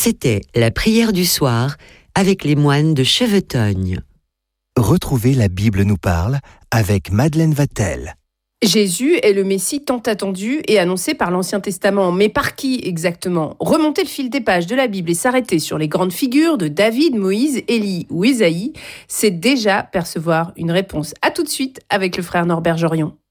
C'était la prière du soir avec les moines de Chevetogne. Retrouvez La Bible nous parle avec Madeleine Vatel. Jésus est le Messie tant attendu et annoncé par l'Ancien Testament. Mais par qui exactement ? Remonter le fil des pages de la Bible et s'arrêter sur les grandes figures de David, Moïse, Élie ou Ésaïe, c'est déjà percevoir une réponse. À tout de suite avec le frère Norbert Jorion.